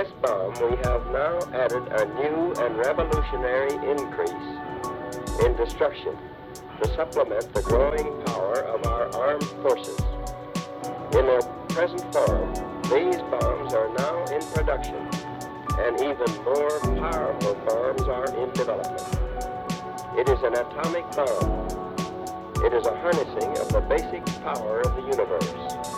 this bomb, we have now added a new and revolutionary increase in destruction to supplement the growing power of our armed forces. In their present form, these bombs are now in production, and even more powerful bombs are in development. It is an atomic bomb. It is a harnessing of the basic power of the universe.